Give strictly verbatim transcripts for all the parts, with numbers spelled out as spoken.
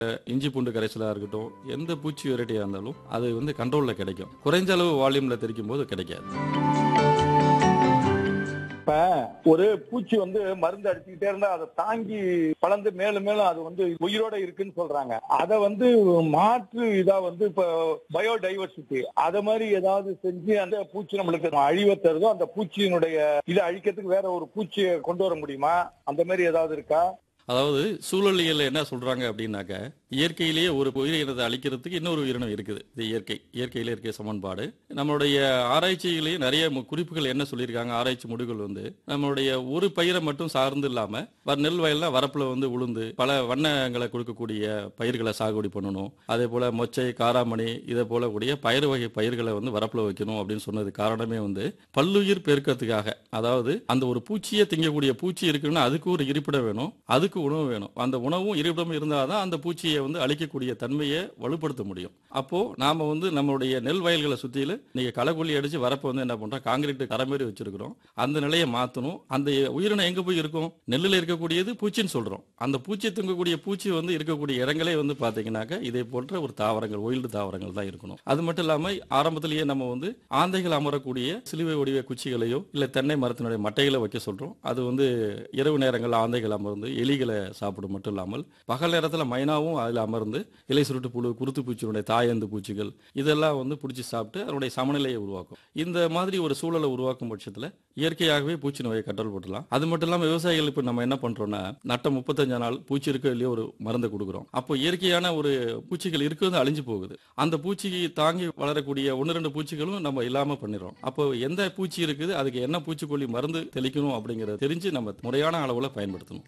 இஞ்சி பூண்டு கரைசலாக இருக்கட்டும், எந்த பூச்சி வெரைட்டியாக இருந்தாலும் அது வந்து கண்ட்ரோலில் கிடைக்கும். குறைஞ்ச அளவு வால்யூமில் தெளிக்கும் போது கிடைக்காது. இப்ப ஒரு பூச்சி வந்து மருந்து அடிச்சுக்கிட்டே இருந்தா அதை தாங்கி வளர்ந்து மேலும் மேலும் அது வந்து உயிரோட இருக்குன்னு சொல்றாங்க. அதை வந்து மாற்று இதா வந்து இப்ப பயோடைவர்சிட்டி அத மாதிரி ஏதாவது செஞ்சு அந்த பூச்சி நம்மளுக்கு அழிவை தருதோ அந்த பூச்சியினுடைய இதை அழிக்கிறதுக்கு வேற ஒரு பூச்சியை கொண்டு வர முடியுமா? அந்த மாதிரி ஏதாவது இருக்கா? அதாவது சூழலியல் என்ன சொல்றாங்க அப்படின்னாக்க, இயற்கையிலேயே ஒரு உயிரினத்தை அழிக்கிறதுக்கு இன்னொரு உயிரினம் இருக்குது. இது இயற்கை இயற்கையிலே இருக்க சமன்பாடு. நம்மளுடைய ஆராய்ச்சியிலேயே நிறைய குறிப்புகள் என்ன சொல்லியிருக்காங்க, ஆராய்ச்சி முடிவுகள் வந்து நம்மளுடைய ஒரு பயிரை மட்டும் சார்ந்து இல்லாம நெல் வயல்ல வரப்புல வந்து உளுந்து பல வண்ணங்களை கொடுக்கக்கூடிய பயிர்களை சாகுபடி பண்ணணும். அதே போல மொச்சை, காராமணி இதை போல கூடிய பயிர் வகை பயிர்களை வந்து வரப்புல வைக்கணும் அப்படின்னு சொன்னது காரணமே வந்து பல்லுயிர் பெருக்கத்துக்காக. அதாவது அந்த ஒரு பூச்சியை திங்கக்கூடிய பூச்சி இருக்குன்னா அதுக்கு ஒரு இருப்பிடம் வேணும், அதுக்கு உணவு வேணும். அந்த உணவும் இருப்பிடமும் இருந்தாதான் அந்த பூச்சியை வந்து அழிக்கக்கூடிய தன்மையை வலுப்படுத்த முடியும். அப்போ நாம வந்து நம்மளுடைய நெல் வயல்களை சுத்தியில நீங்க களக்குள்ளி அடிச்சு வரப்ப வந்து என்ன பண்றோம், காங்கிரீட் கரை மாதிரி வச்சிருக்கிறோம். அந்த நிலையை மாத்தணும். அந்த உயிரினம் எங்க போய் இருக்கும், நெல்லுல இருக்கக்கூடியது பூச்சின்னு சொல்றோம். அந்த பூச்சி தூங்கக்கூடிய பூச்சி வந்து இருக்கக்கூடிய இடங்களே வந்து பாத்தீங்கன்னாக்க இதே போன்ற ஒரு தாவரங்கள், ஒயில்டு தாவரங்கள் தான் இருக்கணும். அது மட்டும் இல்லாம ஆரம்பத்திலேயே நம்ம வந்து ஆந்தைகள் அமரக்கூடிய சிலுவை ஒடிவ குச்சிகளையோ இல்ல தென்னை மரத்தினுடைய மட்டைகளை வைக்க சொல்றோம். அது வந்து இரவு நேரங்கள் ஆந்தைகள் அமர்ந்து எலிகளை சாப்பிடும் மட்டும் இல்லாமல் பகல் நேரத்தில் மைனாவும் அதில் அமர்ந்து இலை சுருட்டு புழு, குருத்து பூச்சியினுடைய தாயந்து பூச்சிகள் இதெல்லாம் வந்து பிடிச்சி சாப்பிட்டு அதனுடைய சமநிலையை உருவாக்கும். இந்த மாதிரி ஒரு சூழலை உருவாக்கும் பட்சத்தில் இயற்கையாகவே பூச்சி நோயை கண்ட்ரோல் பண்ணலாம். அது மட்டும் இல்லாமல் விவசாயிகள் இப்போ நம்ம என்ன பண்றோம்னா, நட்ட முப்பத்தஞ்சு நாள் பூச்சி இருக்கோ இல்லையோ ஒரு மருந்து கொடுக்குறோம். அப்போ இயற்கையான ஒரு பூச்சிகள் இருக்கிறது அழிஞ்சு போகுது. அந்த பூச்சிக்கு தாங்கி வளரக்கூடிய ஒன்று ரெண்டு பூச்சிகளும் நம்ம இல்லாம பண்ணிடுறோம். அப்போ எந்த பூச்சி இருக்குது, அதுக்கு என்ன பூச்சிக்கொல்லி மருந்து தெளிக்கணும் அப்படிங்கறத தெரிஞ்சு நம்ம முறையான அளவுல பயன்படுத்தணும்.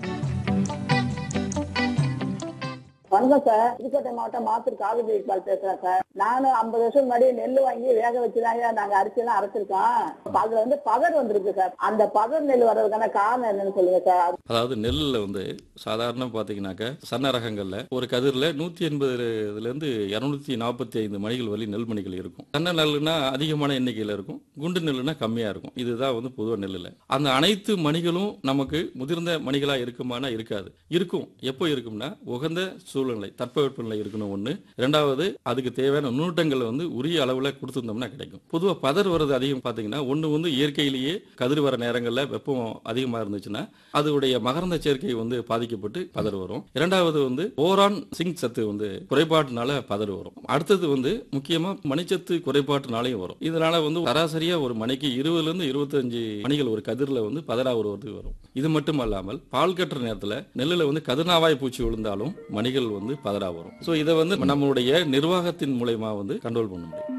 வணக்கம் சார், புதுக்கோட்டை மாவட்டம் மாத்தூர் காலேஜ் இக்பால் பேசுறேன் சார். நானும் ஐம்பது வருஷம் முன்னாடி நெல் வாங்கி வேக வச்சுதாங்க நாங்க அரிசி எல்லாம் அரைச்சிருக்கோம். அதுல வந்து பதர் வந்திருக்கு சார். அந்த பதர் நெல் வர்றதுக்கான காரணம் என்னன்னு சொல்லுங்க சார். அதாவது நெல்லில் வந்து சாதாரண பாத்தீங்கன்னாக்க சன்ன ரகங்கள்ல ஒரு கதிரில் நூத்தி எண்பதுல இருந்து இருநூத்தி நாற்பத்தி ஐந்து மணிகள் வரை நெல் மணிகள் இருக்கும். சன்ன நெல்லுனா அதிகமான எண்ணிக்கையில இருக்கும், குண்டு நெல்லுனா கம்மியா இருக்கும். இதுதான் வந்து பொதுவாக நெல்லுல அந்த அனைத்து மணிகளும் நமக்கு முதிர்ந்த மணிகளா இருக்குமானா இருக்காது. இருக்கும். எப்போ இருக்கும்னா உகந்த சூழ்நிலை, தட்பவெப்பநிலை இருக்கணும் ஒண்ணு. இரண்டாவது அதுக்கு தேவையான நுண்ணூட்டங்கள் வந்து உரிய அளவுல கொடுத்திருந்தோம்னா கிடைக்கும். பொதுவா பதர் வரது அதிகம் பாத்தீங்கன்னா, ஒண்ணு வந்து இயற்கையிலேயே கதிர் வர நேரங்கள்ல வெப்பம் அதிகமா இருந்துச்சுன்னா அதோடைய மகரந்த சேர்க்கை வந்து பாதிக்கப்பட்டு பதர் வரும். இரண்டாவது வந்து போரான் சிங்க் சத்து வந்து குறைபாட்டுனால பதர் வரும். அடுத்தது வந்து முக்கியமா மணிச்சத்து குறைபாட்டுனாலையும் வரும். இதனால வந்து சராசரியா ஒரு மணிக்கு இருபதுல இருந்து இருபத்தஞ்சு மணிகள் ஒரு கதிர்ல வந்து பதரா வருவது வரும். இது மட்டும் அல்லாமல் பால் கட்டுற நேரத்துல நெல்லுல வந்து கதிர்நாவாய் பூச்சி விழுந்தாலும் மணிகள் வந்து பதறா வரும். சோ இத வந்து நம்மளுடைய நிர்வாகத்தின் மூலமா வந்து கண்ட்ரோல் பண்ண முடியும்.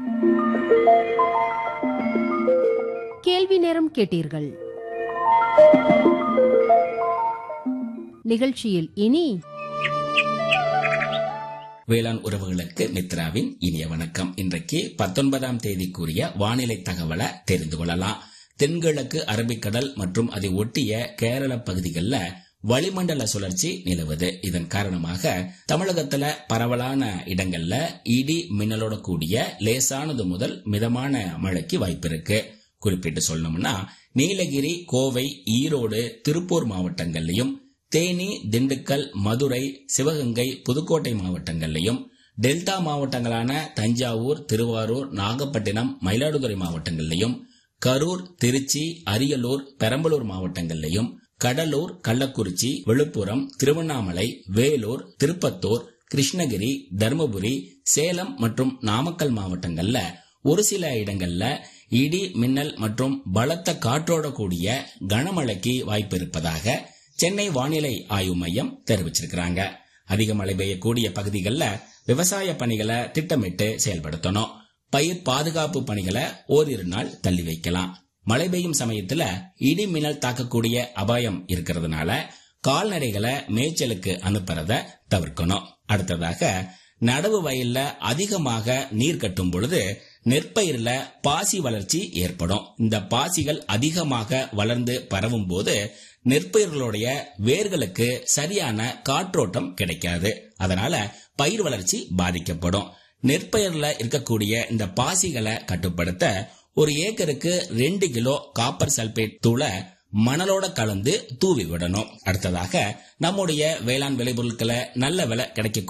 கேள்வி நேரம் கேட்டீர்கள். நிகழ்ச்சியில் இனி வேளாண் உறவுகளுக்கு மித்ராவின் இனிய வணக்கம். இன்றைக்கு பத்தொன்பதாம் தேதிக்குரிய வானிலை தகவலை தெரிந்து கொள்ளலாம். தென்கிழக்கு அரபிக்கடல் மற்றும் அதை ஒட்டிய கேரள பகுதிகளில் வளிமண்டல சுழற்சி நிலவுது. இதன் காரணமாக தமிழகத்துல பரவலான இடங்கள்ல இடி மின்னலோட கூடிய லேசானது முதல் மிதமான மழைக்கு வாய்ப்பு இருக்கு. குறிப்பிட்டு சொல்லணும்னா நீலகிரி, கோவை, ஈரோடு, திருப்பூர் மாவட்டங்கள்லயும், தேனி, திண்டுக்கல், மதுரை, சிவகங்கை, புதுக்கோட்டை மாவட்டங்கள்லயும், டெல்டா மாவட்டங்களான தஞ்சாவூர், திருவாரூர், நாகப்பட்டினம், மயிலாடுதுறை மாவட்டங்கள்லயும், கரூர், திருச்சி, அரியலூர், பெரம்பலூர் மாவட்டங்கள்லயும், கடலூர், கள்ளக்குறிச்சி, விழுப்புரம், திருவண்ணாமலை, வேலூர், திருப்பத்தூர், கிருஷ்ணகிரி, தர்மபுரி, சேலம் மற்றும் நாமக்கல் மாவட்டங்கள்ல ஒரு சில இடங்கள்ல இடி மின்னல் மற்றும் பலத்த காற்றோட கூடிய கனமழைக்கு வாய்ப்பு இருப்பதாக சென்னை வானிலை ஆய்வு மையம் தெரிவிச்சிருக்கிறாங்க. அதிக மழை பெய்யக்கூடிய பகுதிகளில் விவசாய பணிகளை திட்டமிட்டு செயல்படுத்தணும். பயிர் பாதுகாப்பு பணிகளை ஓரிரு நாள் தள்ளி வைக்கலாம். மழை பெய்யும் சமயத்துல இடி மின்னல் தாக்கக்கூடிய அபாயம் இருக்கிறதுனால கால்நடைகளை மேய்ச்சலுக்கு அனுப்புறத தவிர்க்கணும். அடுத்ததாக நடவு வயல்ல அதிகமாக நீர் கட்டும் பொழுது நெற்பயிர்ல பாசி வளர்ச்சி ஏற்படும். இந்த பாசிகள் அதிகமாக வளர்ந்து பரவும் போது நெற்பயிர்களுடைய வேர்களுக்கு சரியான காற்றோட்டம் கிடைக்காது. அதனால பயிர் வளர்ச்சி பாதிக்கப்படும். நெற்பயிர்ல இருக்கக்கூடிய இந்த பாசிகளை கட்டுப்படுத்த ஒரு ஏக்கருக்கு ரெண்டு கிலோ காப்பர் சல்பேட் தூளை மணலோட கலந்து தூவி விடணும். அடுத்ததாக நம்முடைய வேளாண் விளைபொருட்களை நல்ல விலை கிடைக்க